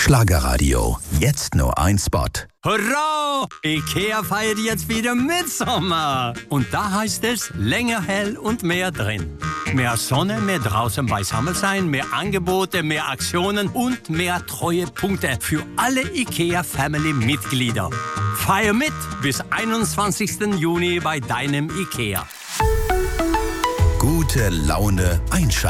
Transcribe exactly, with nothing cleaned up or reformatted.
Schlagerradio. Jetzt nur ein Spot. Hurra! IKEA feiert jetzt wieder Mitsommer. Und da heißt es länger hell und mehr drin. Mehr Sonne, mehr draußen beisammen sein, mehr Angebote, mehr Aktionen und mehr Treuepunkte für alle IKEA-Family-Mitglieder. Feier mit bis einundzwanzigsten Juni bei deinem IKEA. Gute Laune einschalten.